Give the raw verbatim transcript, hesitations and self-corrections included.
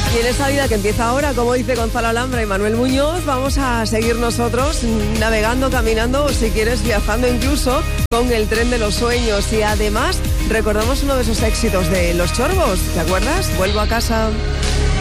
Y en esta vida que empieza ahora, como dice Gonzalo Alhambra y Manuel Muñoz, vamos a seguir nosotros navegando, caminando o si quieres viajando incluso con el tren de los sueños. Y además recordamos uno de esos éxitos de Los Chorbos, ¿te acuerdas? Vuelvo a casa.